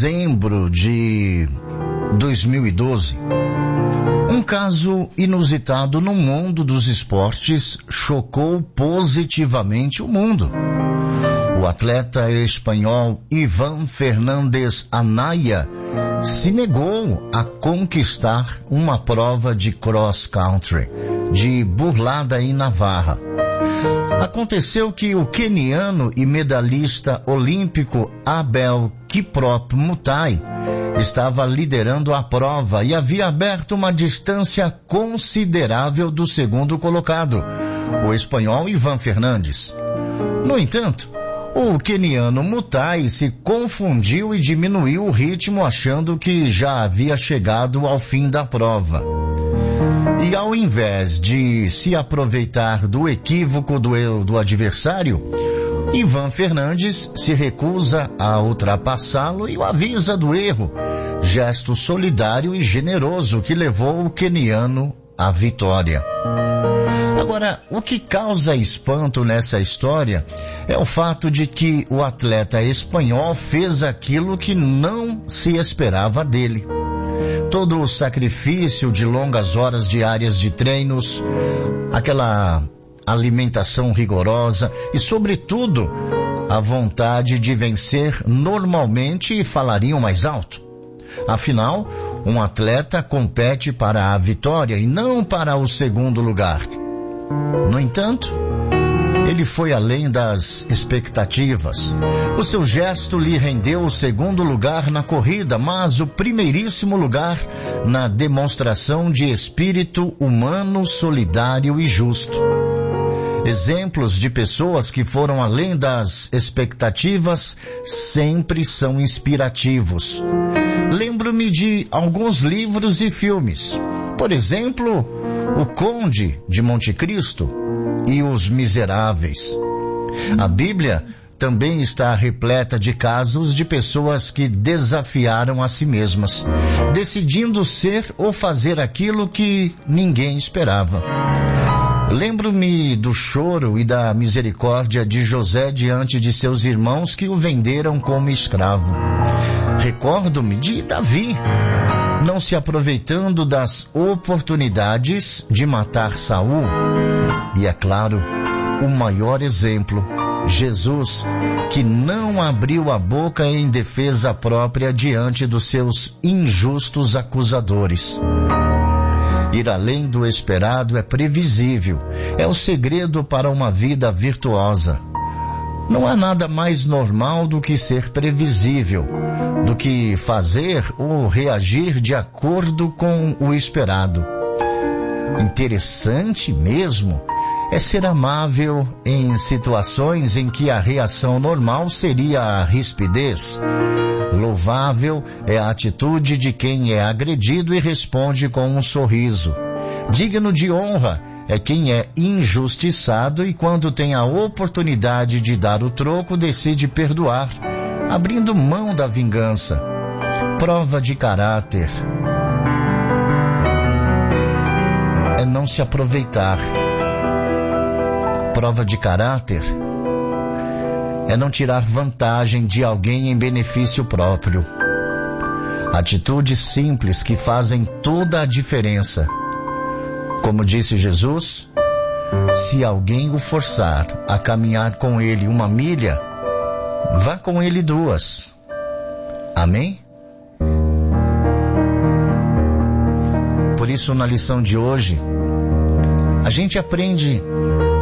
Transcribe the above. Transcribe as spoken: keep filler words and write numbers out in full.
dezembro de dois mil e doze, um caso inusitado no mundo dos esportes chocou positivamente o mundo. O atleta espanhol Iván Fernández Anaya se negou a conquistar uma prova de cross-country de Burlada em Navarra. Aconteceu que o queniano e medalhista olímpico Abel Kiprop Mutai estava liderando a prova e havia aberto uma distância considerável do segundo colocado, o espanhol Iván Fernández. No entanto, o queniano Mutai se confundiu e diminuiu o ritmo, achando que já havia chegado ao fim da prova. E ao invés de se aproveitar do equívoco do, do adversário, Iván Fernández se recusa a ultrapassá-lo e o avisa do erro, gesto solidário e generoso que levou o queniano à vitória. Agora, o que causa espanto nessa história é o fato de que o atleta espanhol fez aquilo que não se esperava dele. Todo o sacrifício de longas horas diárias de treinos, aquela alimentação rigorosa e, sobretudo, a vontade de vencer normalmente falariam mais alto. Afinal, um atleta compete para a vitória e não para o segundo lugar. No entanto, ele foi além das expectativas. O seu gesto lhe rendeu o segundo lugar na corrida, mas o primeiríssimo lugar na demonstração de espírito humano, solidário e justo. Exemplos de pessoas que foram além das expectativas sempre são inspirativos. Lembro-me de alguns livros e filmes. Por exemplo, O Conde de Monte Cristo e Os Miseráveis. A Bíblia também está repleta de casos de pessoas que desafiaram a si mesmas, decidindo ser ou fazer aquilo que ninguém esperava. Lembro-me do choro e da misericórdia de José diante de seus irmãos que o venderam como escravo. Recordo-me de Davi, não se aproveitando das oportunidades de matar Saul. E é claro, o maior exemplo, Jesus, que não abriu a boca em defesa própria diante dos seus injustos acusadores. Ir além do esperado é previsível, é o segredo para uma vida virtuosa. Não há nada mais normal do que ser previsível, do que fazer ou reagir de acordo com o esperado. Interessante mesmo é ser amável em situações em que a reação normal seria a rispidez. Louvável é a atitude de quem é agredido e responde com um sorriso. Digno de honra é quem é injustiçado e, quando tem a oportunidade de dar o troco, decide perdoar, abrindo mão da vingança. Prova de caráter é não se aproveitar. Prova de caráter é não tirar vantagem de alguém em benefício próprio. Atitudes simples que fazem toda a diferença. Como disse Jesus, se alguém o forçar a caminhar com ele uma milha, vá com ele duas. Amém? Por isso, na lição de hoje, a gente aprende